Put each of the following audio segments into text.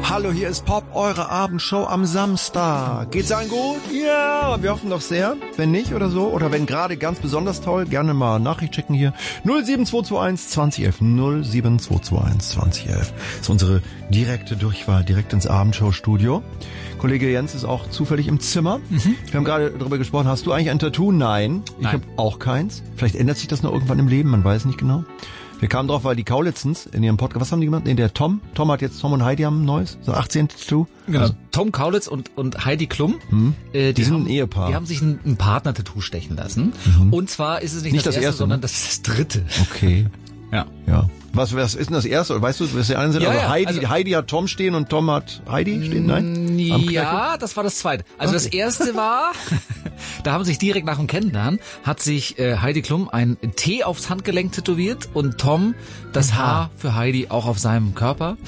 Hallo, hier ist Pop, eure Abendshow am Samstag. Geht's allen gut? Ja, wir hoffen doch sehr. Wenn nicht oder so, oder wenn gerade ganz besonders toll, gerne mal Nachricht checken hier. 07221 2011, 07221 2011. Das ist unsere direkte Durchwahl, direkt ins Abendshow-Studio. Kollege Jens ist auch zufällig im Zimmer. Wir haben gerade darüber gesprochen, hast du eigentlich ein Tattoo? Nein. Ich habe auch keins. Vielleicht ändert sich das noch irgendwann im Leben, man weiß nicht genau. Wir kamen drauf, weil die Kaulitzens in ihrem Podcast, was haben die gemacht? Nee, der Tom hat jetzt, Tom und Heidi haben ein neues, so 18 Tattoo. Genau, Also, Tom Kaulitz und Heidi Klum. Die sind ein Ehepaar. Die haben sich ein Partner-Tattoo stechen lassen. Und zwar ist es nicht das erste, sondern das ist das dritte. Okay. Ja. Was ist denn das erste? Weißt du, was der eine sind? Ja, also ja, Heidi hat Tom stehen und Tom hat Heidi stehen? Nein? Ja, das war das zweite. Also Das erste war, da haben sich direkt nach dem Kennenlernen, hat sich Heidi Klum ein T aufs Handgelenk tätowiert und Tom das Haar für Heidi auch auf seinem Körper.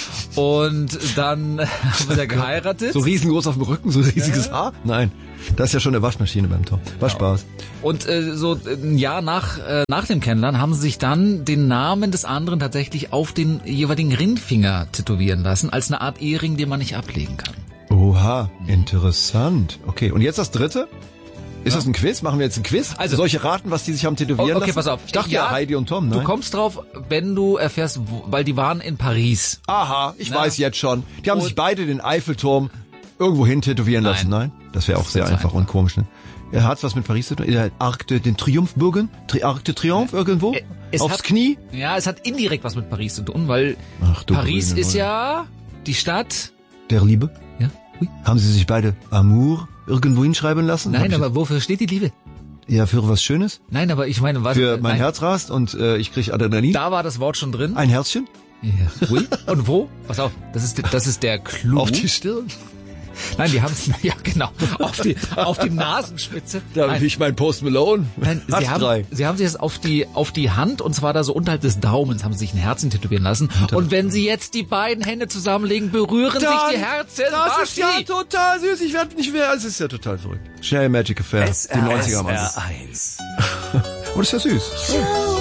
Und dann haben sie geheiratet. So riesengroß auf dem Rücken, so riesiges Haar? Nein. Das ist ja schon eine Waschmaschine beim Tom. War Spaß. Und so ein Jahr nach dem Kennenlernen haben sie sich dann den Namen des anderen tatsächlich auf den jeweiligen Ringfinger tätowieren lassen, als eine Art Ehering, den man nicht ablegen kann. Oha, interessant. Okay, und jetzt das dritte? Ist das ein Quiz? Machen wir jetzt ein Quiz? Also solche raten, was die sich haben tätowieren lassen? Okay, pass auf. Ich dachte ja Heidi und Tom, ne? Du kommst drauf, wenn du erfährst, weil die waren in Paris. Aha, ich weiß jetzt schon. Die haben sich beide den Eiffelturm irgendwo hin tätowieren lassen. Nein? Das wäre auch sehr einfach und komisch, ne? Er hat was mit Paris zu tun. Er hat Arc de Triomphe-Bürgen? Arc de Triomphe irgendwo? Aufs Knie? Ja, es hat indirekt was mit Paris zu tun, weil du Paris Grüne, ist oder? ja die Stadt Der Liebe? Ja. Ui. Haben Sie sich beide Amour irgendwo hinschreiben lassen? Nein, aber wofür steht die Liebe? Ja, für was Schönes? Nein, aber ich meine, was? Für mein Herz rast und ich krieg Adrenalin? Da war das Wort schon drin. Ein Herzchen? Ja. Ui. Und wo? Pass auf, das ist der Clou. Auf die Stirn? Nein, die haben es, ja genau, auf die Nasenspitze. Da habe ich mein Post Malone. Nein, sie haben sich das auf die Hand, und zwar da so unterhalb des Daumens, haben sie sich ein Herzen tätowieren lassen. Und wenn sie jetzt die beiden Hände zusammenlegen, berühren sich die Herzen. Das ist ja total süß. Ich werde nicht mehr. Es ist ja total verrückt. Schnell Magic Affair. Die 90er haben alles. SR1. Und ist ja süß.